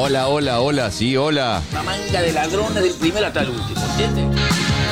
Hola, hola, hola, sí, hola. Una manga de ladrones del primero hasta el último, ¿entiendes?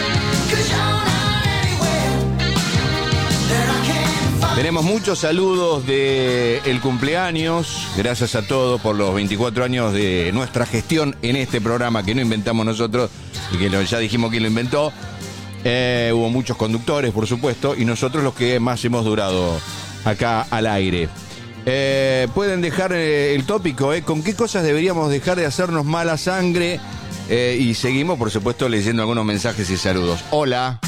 Tenemos muchos saludos de el cumpleaños. Gracias a todos por los 24 años de nuestra gestión en este programa que no inventamos nosotros y que ya dijimos quién lo inventó. Hubo muchos conductores, por supuesto, y nosotros los que más hemos durado acá al aire. Pueden dejar el tópico, con qué cosas deberíamos dejar de hacernos mala sangre. Y seguimos, por supuesto, leyendo algunos mensajes y saludos. Hola.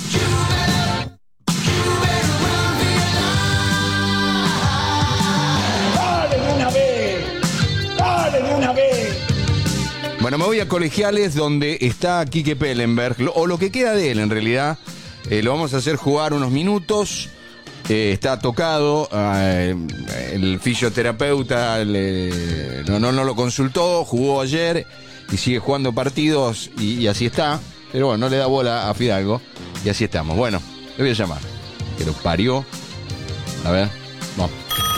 Bueno, me voy a Colegiales, donde está Quique Pellenberg, o lo que queda de él en realidad. Lo vamos a hacer jugar unos minutos. Está tocado, el fisioterapeuta no lo consultó, jugó ayer y sigue jugando partidos y así está. Pero bueno, no le da bola a Fidalgo y así estamos. Bueno, le voy a llamar. Que lo parió. A ver, vamos.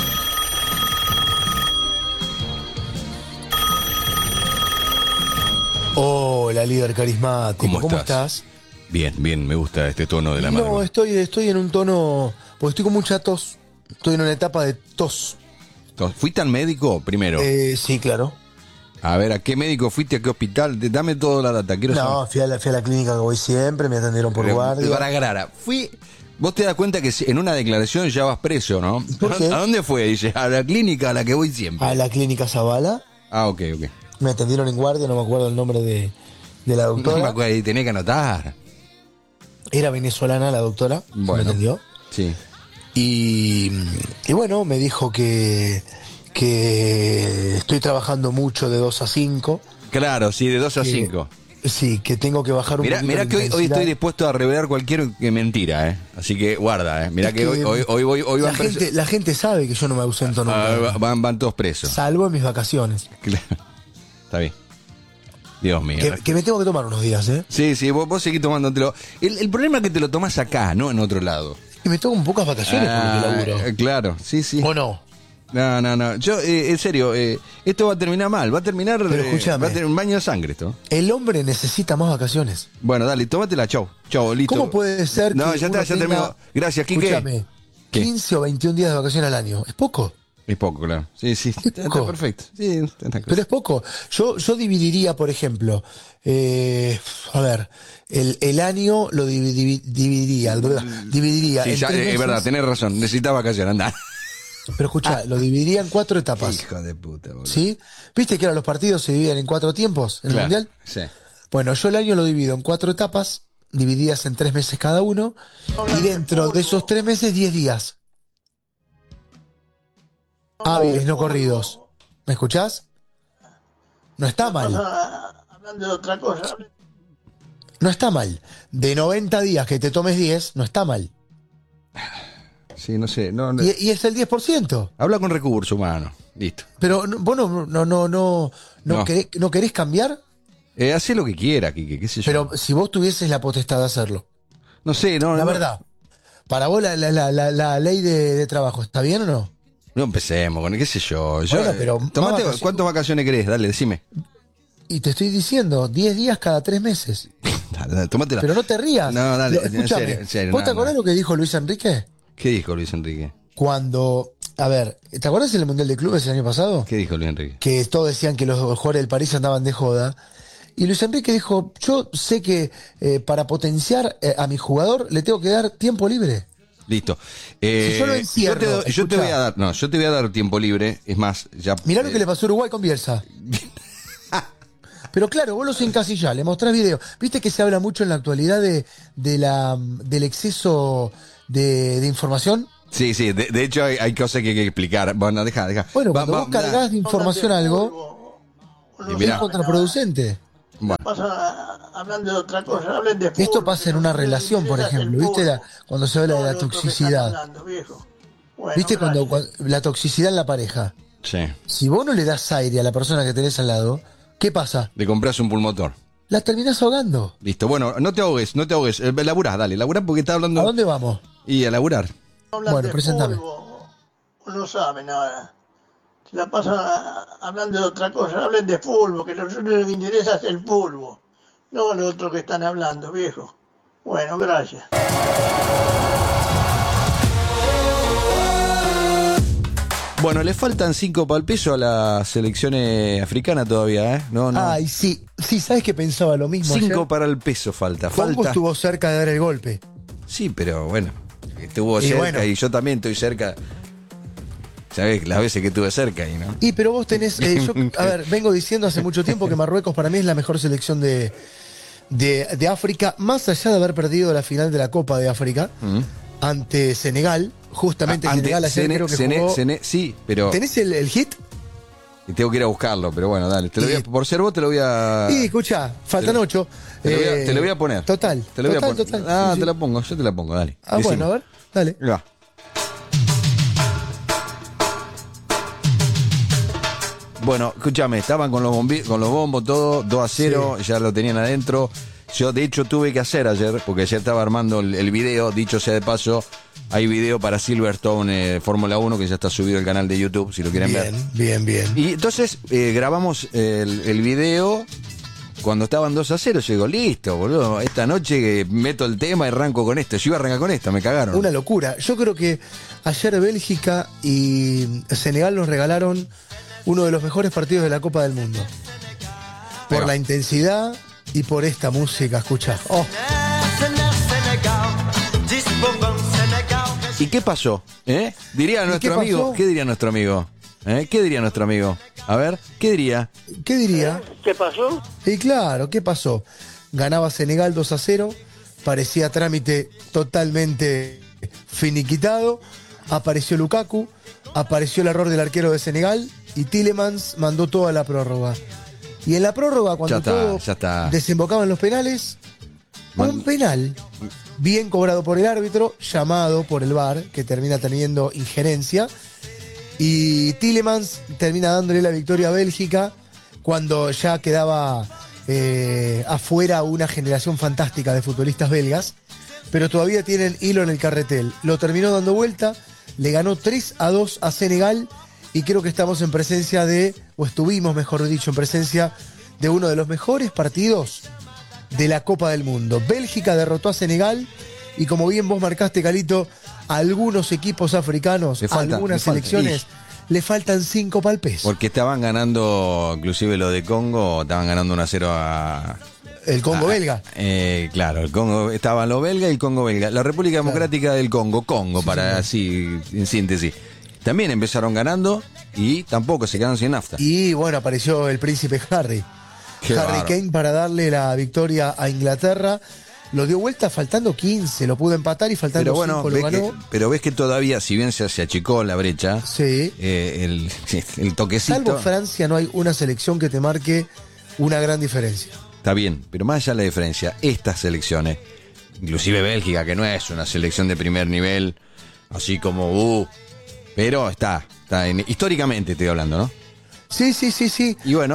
Hola, líder carismático. ¿Cómo estás? Bien, bien, me gusta este tono de la mano. No, estoy en un tono, porque estoy con mucha tos. Estoy en una etapa de tos. ¿Fuiste al médico primero? Sí, claro. A ver, ¿a qué médico fuiste? ¿A qué hospital? Dame toda la data. Quiero saber. Fui a la clínica que voy siempre, me atendieron por guardia. Vos te das cuenta que en una declaración ya vas preso, ¿no? ¿Por qué? ¿A dónde fue? Dice, a la clínica a la que voy siempre. A la clínica Zavala. Ah, ok. Me atendieron en guardia, no me acuerdo el nombre de la doctora. No me acuerdo, y tenés que anotar. Era venezolana la doctora, bueno, me atendió. Sí. Y bueno, me dijo que estoy trabajando mucho de 2 a 5. Claro, sí, de 2 a 5. Sí, que tengo que bajar un poquito. Mirá que hoy estoy dispuesto a revelar cualquier mentira, ¿eh? Así que guarda, ¿eh? Mirá que hoy van presos. La gente sabe que yo no me ausento nunca. Van todos presos. Salvo en mis vacaciones. Claro. Está bien. Dios mío. Que me tengo que tomar unos días, ¿eh? Sí, vos seguís tomándotelo. El problema es que te lo tomás acá, no en otro lado. Y me tomo pocas vacaciones porque laburo. Claro, sí. ¿O no? No. Yo, en serio, esto va a terminar mal. Va a terminar. Pero escúchame. Va a tener un baño de sangre esto. El hombre necesita más vacaciones. Bueno, dale, tómatela, chau, listo. ¿Cómo puede ser no, que ya terminó. Gracias, Quique. Escúchame, 15 o 21 días de vacaciones al año? ¿Es poco? Es poco, claro. Sí. Está perfecto. Sí, pero es poco. Yo dividiría, por ejemplo, a ver, el año lo dividiría. Sí, ya, es verdad, tenés razón. Necesitaba vacaciones, anda. Pero escuchá, lo dividiría en 4 etapas. Hijo de puta, boludo. ¿Sí? ¿Viste que ahora los partidos se dividen en 4 tiempos en el Mundial? Sí. Bueno, yo el año lo divido en 4 etapas, divididas en 3 meses cada uno, y dentro de esos 3 meses, 10 días. Hábiles, no corridos. ¿Me escuchás? No está mal. Hablando de otra cosa. No está mal. De 90 días que te tomes 10, no está mal. Sí, no sé. No. Y es el 10%. Habla con recursos humanos. Listo. Pero vos no querés cambiar. Hacé lo que quiera, Quique, qué sé yo. Pero si vos tuvieses la potestad de hacerlo. No sé, no. La verdad. Para vos la ley de trabajo, ¿está bien o no? No empecemos con qué sé yo. Bueno, pero tomate, ¿cuántas vacaciones querés? Dale, decime. Y te estoy diciendo, 10 días cada 3 meses. Dale, tómatela. Pero no te rías. No, dale, escúchame, en serio. ¿Vos te acordás lo que dijo Luis Enrique? ¿Qué dijo Luis Enrique? Cuando, a ver, ¿te acordás del Mundial de Clubes el año pasado? ¿Qué dijo Luis Enrique? Que todos decían que los jugadores del París andaban de joda. Y Luis Enrique dijo, yo sé que para potenciar a mi jugador le tengo que dar tiempo libre. Listo. Si yo lo encierro, yo te voy a dar tiempo libre. Es más, ya. Mirá lo que le pasó a Uruguay con Bielsa. Pero claro, vos los encasillás, le mostrás video. Viste que se habla mucho en la actualidad del exceso de información. Sí, de hecho hay cosas que hay que explicar. Bueno, deja. Bueno, cuando vos cargas de información algo, es contraproducente. Bueno. Hablando de otra cosa, hablen de fútbol. Esto pasa en una relación, por ejemplo. ¿Viste cuando se habla de la toxicidad? Bueno, ¿Viste cuando la toxicidad en la pareja? Sí. Si vos no le das aire a la persona que tenés al lado, ¿qué pasa? Le compras un pulmotor. La terminás ahogando. Listo, bueno, no te ahogues. Laburá porque está hablando. ¿A dónde vamos? Y a laburar. Bueno, preséntame. No sabe nada. Se la pasan hablando de otra cosa. Hablen de fútbol, que lo único que interesa es el fútbol. No lo otro que están hablando, viejo. Bueno, gracias. Bueno, le faltan 5 para el peso a las selecciones africanas todavía, ¿eh? No. Ay, sí, sabes que pensaba lo mismo 5 ayer. para el peso falta. Congo estuvo cerca de dar el golpe. Sí, pero bueno, estuvo Y cerca bueno. y yo también estoy cerca. ¿Sabés? Las veces que estuve cerca y no. Y pero vos tenés, a ver, vengo diciendo hace mucho tiempo que Marruecos para mí es la mejor selección de África, más allá de haber perdido la final de la Copa de África ante Senegal. Justamente Senegal ayer creo que jugó. Sí, pero ¿Tenés el hit? tengo que ir a buscarlo, pero bueno, dale. Por ser vos te lo voy a... Y escuchá, faltan 8. Te lo voy a poner. Total. Te lo voy a poner. Total. Ah, Sí, te sí. la pongo, yo te la pongo, dale. Ah, Decime. bueno, a ver, dale. Ahí va. Bueno, escúchame, estaban con los bombos, todo, 2-0, ya lo tenían adentro. Yo, de hecho, tuve que hacer ayer, porque ayer estaba armando el video, dicho sea de paso, hay video para Silverstone Fórmula 1, que ya está subido al canal de YouTube, si lo quieren ver. Bien. Y entonces grabamos el video cuando estaban 2-0. Yo digo, listo, boludo, esta noche meto el tema y arranco con esto. Yo iba a arrancar con esta, me cagaron. Una locura. Yo creo que ayer Bélgica y Senegal nos regalaron uno de los mejores partidos de la Copa del Mundo. Por Ahí va. la intensidad y por esta música, escuchá. Oh, ¿Y qué pasó? Diría ¿Y nuestro qué amigo. pasó? ¿Qué diría nuestro amigo? ¿Qué diría nuestro amigo? A ver, ¿qué diría? ¿qué diría? ¿Qué pasó? Y claro, ¿qué pasó? Ganaba Senegal 2-0, parecía trámite totalmente finiquitado, apareció Lukaku, apareció el error del arquero de Senegal y Tielemans mandó toda la prórroga. Y en la prórroga, cuando Ya está. desembocaban los penales, un penal bien cobrado por el árbitro, llamado por el VAR, que termina teniendo injerencia, y Tielemans termina dándole la victoria a Bélgica cuando ya quedaba afuera una generación fantástica de futbolistas belgas, pero todavía tienen hilo en el carretel. Lo terminó dando vuelta, le ganó 3-2 a Senegal y creo que estamos en presencia o estuvimos, mejor dicho, en presencia de uno de los mejores partidos de la Copa del Mundo. Bélgica derrotó a Senegal y como bien vos marcaste, Calito, a algunos equipos africanos, algunas selecciones, le faltan 5 para el peso. Porque estaban ganando, inclusive lo de Congo, estaban ganando 1-0 a... El Congo belga. Claro, el Congo, estaban los belgas y el Congo belga. La República Democrática del Congo, para así, en síntesis. También empezaron ganando y tampoco se quedaron sin nafta. Y bueno, apareció el príncipe Harry. Qué Harry bárbaro. Kane para darle la victoria a Inglaterra. Lo dio vuelta faltando 15, lo pudo empatar y faltando Pero bueno, 5 lo ganó. pero ves que todavía, si bien se achicó la brecha, Sí. el toquecito Salvo Francia, no hay una selección que te marque una gran diferencia. está bien, pero más allá de la diferencia, estas selecciones, inclusive Bélgica, que no es una selección de primer nivel, así como pero está históricamente estoy hablando, ¿no? Sí. Y bueno,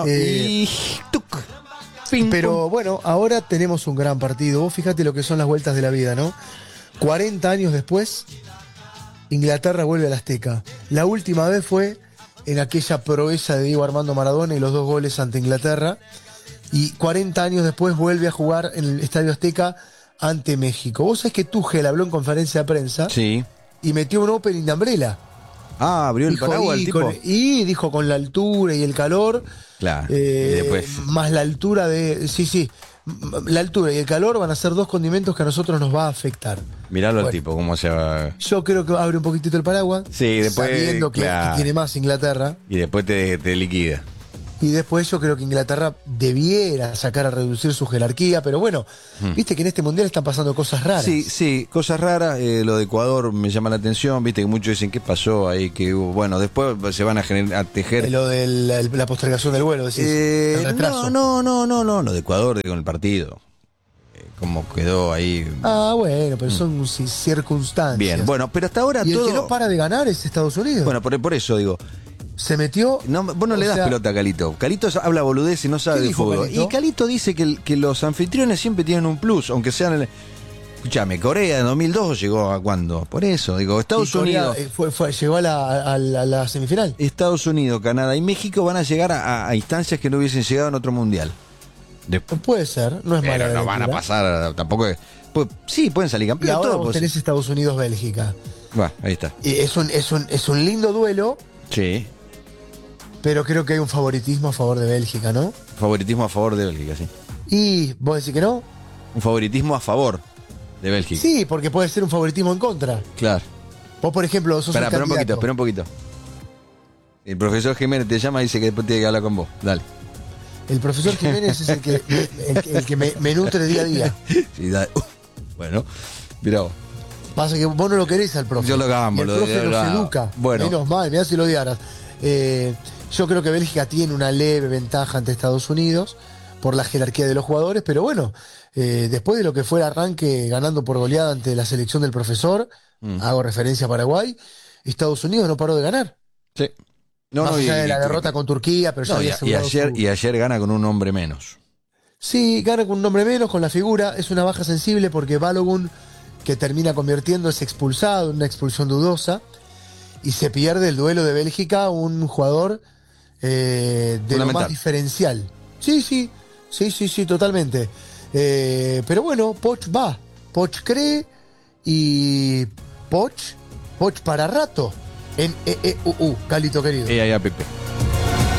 Pero bueno, ahora tenemos un gran partido. Vos fíjate lo que son las vueltas de la vida, ¿no? 40 años después, Inglaterra vuelve al Azteca. La última vez fue en aquella proeza de Diego Armando Maradona y los 2 goles ante Inglaterra. Y 40 años después vuelve a jugar en el Estadio Azteca ante México. Vos sabés que Tuchel habló en conferencia de prensa sí. y metió un opening de Umbrella. Abrió el Dijo, paraguas el tipo. y dijo con la altura y el calor. Claro. Y después. Más la altura de. Sí. La altura y el calor van a ser 2 condimentos que a nosotros nos va a afectar. Miralo al Bueno. tipo, cómo se va. Yo creo que abre un poquitito el paraguas. Sí, después, sabiendo que claro. tiene más Inglaterra. Y después te liquida. Y después yo creo que Inglaterra debiera sacar a reducir su jerarquía. Pero bueno, viste que en este mundial están pasando cosas raras. Sí, cosas raras. Lo de Ecuador me llama la atención. Viste que muchos dicen qué pasó ahí, que hubo. Bueno, después se van a tejer. Lo de la postergación del vuelo, decís. El retraso. No. Lo de Ecuador, con el partido. Cómo quedó ahí. Ah, bueno, pero son circunstancias. Bien, bueno, pero hasta ahora Y todo. el que no para de ganar es Estados Unidos. Bueno, por eso digo. Se metió. No, vos no le o das sea, pelota a Calito. Calito habla boludez y no sabe ¿Qué de dijo fútbol. Calito? Y Calito dice que los anfitriones siempre tienen un plus, aunque sean escúchame, Corea en 2002 llegó a cuándo, por eso, digo, Estados Y Corea, Unidos. llegó a la semifinal. Estados Unidos, Canadá y México van a llegar a instancias que no hubiesen llegado en otro mundial. Puede ser, no es mala. Pero no van a pasar, tampoco es. Pues, sí, pueden salir Y campeones. ahora Todo, vos tenés Estados Unidos-Bélgica. Bueno, ahí está. Y es un lindo duelo, Sí. pero creo que hay un favoritismo a favor de Bélgica, ¿no? Favoritismo a favor de Bélgica, sí. Y vos decís que no. Un favoritismo a favor de Bélgica. Sí, porque puede ser un favoritismo en contra. Claro. Vos, por ejemplo, sos Espera, un candidato. espera un poquito. El profesor Jiménez te llama y dice que después tiene que hablar con vos. Dale. El profesor Jiménez es el que me nutre día a día. Sí, dale. Bueno, mirá vos. Pasa que vos no lo querés al profe. Yo lo amo, Y el profe lo nos amo. educa. Bueno. Menos mal, mirá si lo odiaras. Yo creo que Bélgica tiene una leve ventaja ante Estados Unidos por la jerarquía de los jugadores, pero bueno, después de lo que fue el arranque ganando por goleada ante la selección del profesor, hago referencia a Paraguay, Estados Unidos no paró de ganar. Sí. Más allá de la derrota con Turquía, pero ya No, había asegurado y ayer gana con un hombre menos. Sí, gana con un nombre menos, con la figura. Es una baja sensible porque Balogun, que termina convirtiendo, es expulsado en una expulsión dudosa. Y se pierde el duelo de Bélgica, un jugador de lo más diferencial. Sí, totalmente. Pero bueno, Poch va. Poch cree y Poch para rato en Calito querido. Pepe.